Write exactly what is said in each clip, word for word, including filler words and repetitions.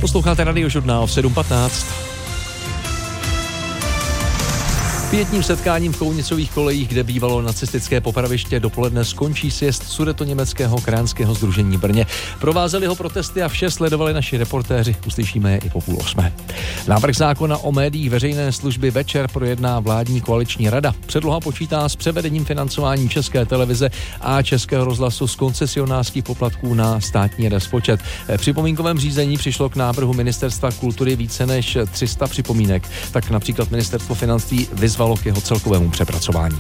Posloucháte Radiožurnál v sedm patnáct. Pětním setkáním v Kounicových kolejích, kde bývalo nacistické popraviště, dopoledne skončí sjezd Sudetoněmeckého krajanského sdružení v Brně. Provázeli ho protesty a vše sledovali naši reportéři. Uslyšíme je i po půl osmé. Návrh zákona o médiích veřejné služby večer projedná vládní koaliční rada. Předloha počítá s převedením financování České televize a Českého rozhlasu z koncesionářských poplatků na státní rozpočet. V připomínkovém řízení přišlo k návrhu Ministerstva kultury více než tři sta připomínek. Tak například Ministerstvo financí vyzvalo k jeho celkovému přepracování.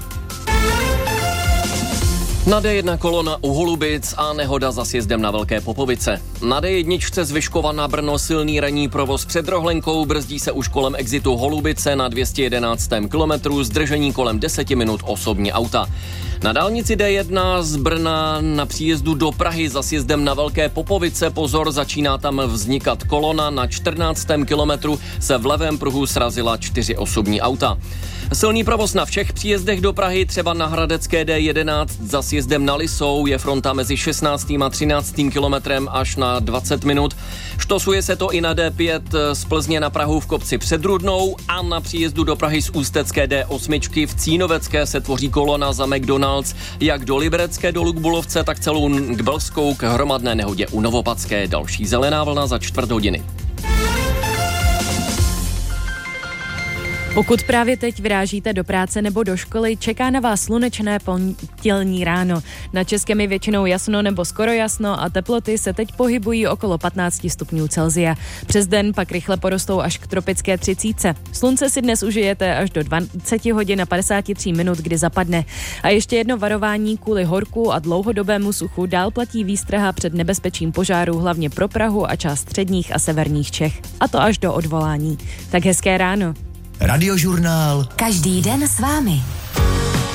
Na dé jedna kolona u Holubic a nehoda za sjezdem na Velké Popovice. Na dé jedna z Vyškova na Brno silný ranní provoz před Rohlenkou, brzdí se už kolem exitu Holubice na dvě stě jedenáctém kilometru, zdržení kolem deseti minut osobní auta. Na dálnici dé jedna z Brna na příjezdu do Prahy za sjezdem na Velké Popovice, pozor, začíná tam vznikat kolona, na čtrnáctém kilometru se v levém pruhu srazila čtyři osobní auta. Silný provoz na všech příjezdech do Prahy, třeba na hradecké dé jedenáct za sjezdem na Lisou, je fronta mezi šestnáctým a třináctým kilometrem až na dvacet minut. Štosuje se to i na dé pět z Plzně na Prahu v kopci před Rudnou a na příjezdu do Prahy z ústecké dé osm v Cínovecké se tvoří kolona za McDonald's, jak do Liberecké do Lukbulovce, tak celou k Belskou k hromadné nehodě u Novopadské. Další zelená vlna za čtvrt hodiny. Pokud právě teď vyrážíte do práce nebo do školy, čeká na vás slunečné pondělní ráno. Na českém je většinou jasno nebo skoro jasno a teploty se teď pohybují okolo patnáct stupňů Celsia. Přes den pak rychle porostou až k tropické třicítce. Slunce si dnes užijete až do dvacet hodin a padesát tři minut, kdy zapadne. A ještě jedno varování kvůli horku a dlouhodobému suchu. Dál platí výstraha před nebezpečím požáru hlavně pro Prahu a část středních a severních Čech. A to až do odvolání. Tak hezké ráno. Radiožurnál. Každý den s vámi.